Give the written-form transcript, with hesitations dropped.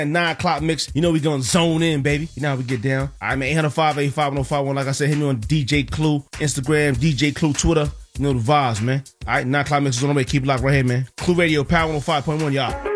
At 9 o'clock mix, you know we gonna zone in, baby. You know how we get down. All right, man, 805-851-1051. Like I said, hit me on DJ Clue, Instagram, DJ Clue, Twitter. You know the vibes, man. All right, 9 o'clock mix is on the way. Keep it locked right here, man. Clue Radio, Power 105.1, y'all.